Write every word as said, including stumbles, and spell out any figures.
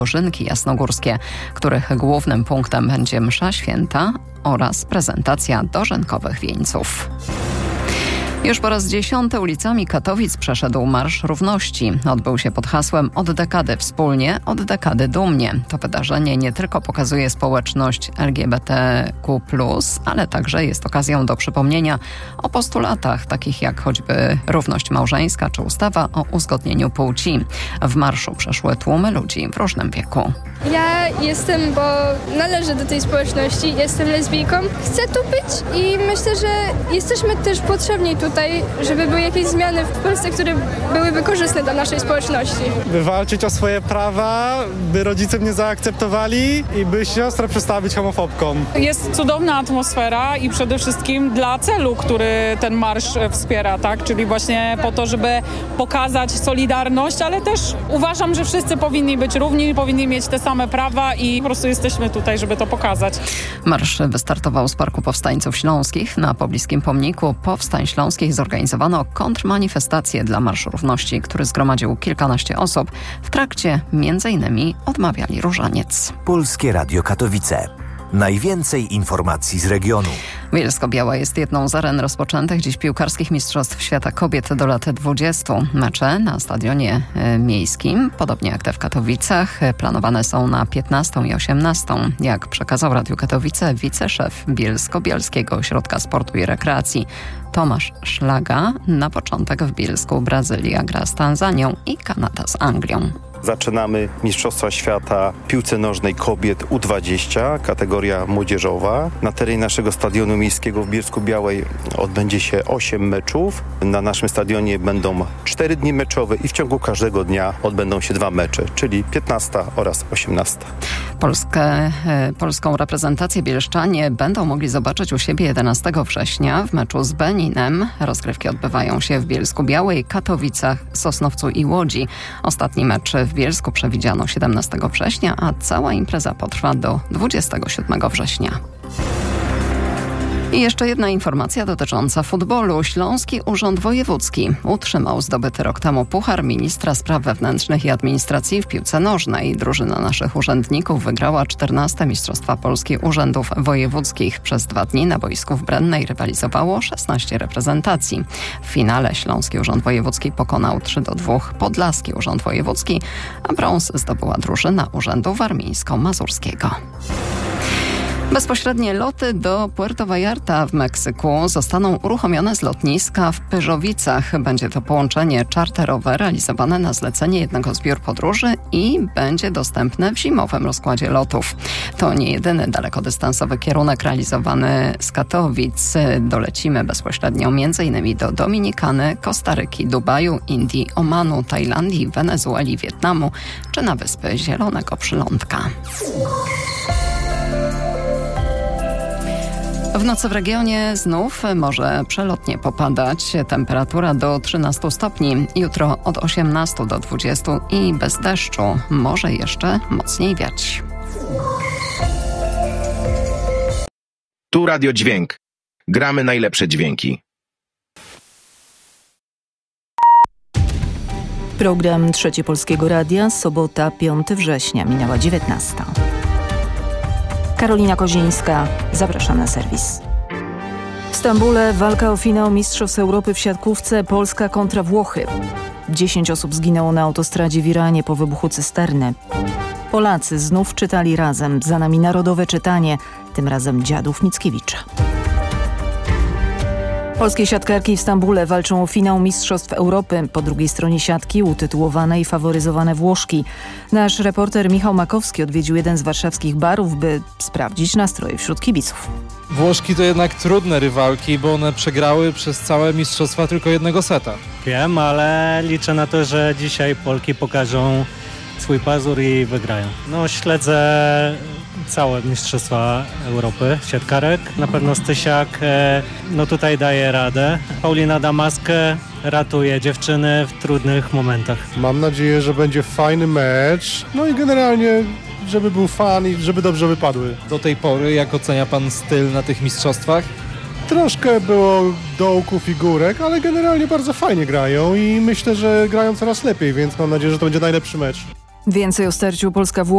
Dożynki jasnogórskie, których głównym punktem będzie msza święta oraz prezentacja dożynkowych wieńców. Już po raz dziesiąty ulicami Katowic przeszedł Marsz Równości. Odbył się pod hasłem „Od dekady wspólnie, od dekady dumnie”. To wydarzenie nie tylko pokazuje społeczność L G B T Q plus, ale także jest okazją do przypomnienia o postulatach takich jak choćby równość małżeńska czy ustawa o uzgodnieniu płci. W marszu przeszły tłumy ludzi w różnym wieku. Ja jestem, bo należę do tej społeczności, jestem lesbijką. Chcę tu być i myślę, że jesteśmy też potrzebni tutaj, żeby były jakieś zmiany w Polsce, które byłyby korzystne dla naszej społeczności. By walczyć o swoje prawa, by rodzice mnie zaakceptowali i by siostrę przestała być homofobką. Jest cudowna atmosfera i przede wszystkim dla celu, który ten marsz wspiera, tak? Czyli właśnie po to, żeby pokazać solidarność, ale też uważam, że wszyscy powinni być równi, powinni mieć te same prawa i po prostu jesteśmy tutaj, żeby to pokazać. Marsz wystartował z Parku Powstańców Śląskich. Na pobliskim pomniku Powstań Śląskich zorganizowano kontrmanifestację dla Marszu Równości, który zgromadził kilkanaście osób. W trakcie między innymi odmawiali różaniec. Polskie Radio Katowice. Najwięcej informacji z regionu. Bielsko-Biała jest jedną z aren rozpoczętych dziś piłkarskich Mistrzostw Świata Kobiet do lat dwudziestu. Mecze na stadionie miejskim, podobnie jak te w Katowicach, planowane są na piętnastą i osiemnastą. Jak przekazał Radiu Katowice wiceszef Bielsko-Bialskiego Ośrodka Sportu i Rekreacji Tomasz Szlaga, na początek w Bielsku Brazylia gra z Tanzanią i Kanada z Anglią. Zaczynamy Mistrzostwa Świata w piłce nożnej kobiet U dwadzieścia, kategoria młodzieżowa. Na terenie naszego stadionu miejskiego w Bielsku-Białej odbędzie się osiem meczów. Na naszym stadionie będą cztery dni meczowe i w ciągu każdego dnia odbędą się dwa mecze, czyli piętnasta oraz osiemnasta. Polskę, polską reprezentację bielszczanie będą mogli zobaczyć u siebie jedenastego września w meczu z Beninem. Rozgrywki odbywają się w Bielsku-Białej, Katowicach, Sosnowcu i Łodzi. Ostatni mecz w Bielsku przewidziano siedemnastego września, a cała impreza potrwa do dwudziestego siódmego września. I jeszcze jedna informacja dotycząca futbolu. Śląski Urząd Wojewódzki utrzymał zdobyty rok temu puchar ministra spraw wewnętrznych i administracji w piłce nożnej. Drużyna naszych urzędników wygrała czternaste Mistrzostwa Polski Urzędów Wojewódzkich. Przez dwa dni na boisku w Brennej rywalizowało szesnaście reprezentacji. W finale Śląski Urząd Wojewódzki pokonał trzy do dwóch Podlaski Urząd Wojewódzki, a brąz zdobyła drużyna Urzędu Warmińsko-Mazurskiego. Bezpośrednie loty do Puerto Vallarta w Meksyku zostaną uruchomione z lotniska w Pyrzowicach. Będzie to połączenie czarterowe realizowane na zlecenie jednego z biur podróży i będzie dostępne w zimowym rozkładzie lotów. To nie jedyny dalekodystansowy kierunek realizowany z Katowic. Dolecimy bezpośrednio m.in. do Dominikany, Kostaryki, Dubaju, Indii, Omanu, Tajlandii, Wenezueli, Wietnamu czy na Wyspy Zielonego Przylądka. W nocy w regionie znów może przelotnie popadać. Temperatura do trzynastu stopni. Jutro od osiemnastu do dwudziestu i bez deszczu. Może jeszcze mocniej wiać. Tu Radio Dźwięk. Gramy najlepsze dźwięki. Program Trzeci Polskiego Radia, sobota piątego września, minęła dziewiętnasta. Karolina Kozińska, zapraszam na serwis. W Stambule walka o finał Mistrzostw Europy w siatkówce Polska kontra Włochy. Dziesięć osób zginęło na autostradzie w Iranie po wybuchu cysterny. Polacy znów czytali razem. Za nami narodowe czytanie, tym razem Dziadów Mickiewicza. Polskie siatkarki w Stambule walczą o finał Mistrzostw Europy. Po drugiej stronie siatki utytułowane i faworyzowane Włoszki. Nasz reporter Michał Makowski odwiedził jeden z warszawskich barów, by sprawdzić nastroje wśród kibiców. Włoszki to jednak trudne rywalki, bo one przegrały przez całe mistrzostwa tylko jednego seta. Wiem, ale liczę na to, że dzisiaj Polki pokażą swój pazur i wygrają. No, śledzę całe Mistrzostwa Europy siatkarek. Na pewno Stysiak no tutaj daje radę. Paulina Damaskę ratuje dziewczyny w trudnych momentach. Mam nadzieję, że będzie fajny mecz, no i generalnie żeby był fan i żeby dobrze wypadły. Do tej pory jak ocenia pan styl na tych mistrzostwach? Troszkę było dołków i górek, ale generalnie bardzo fajnie grają i myślę, że grają coraz lepiej, więc mam nadzieję, że to będzie najlepszy mecz. Więcej o starciu Polska-Włochy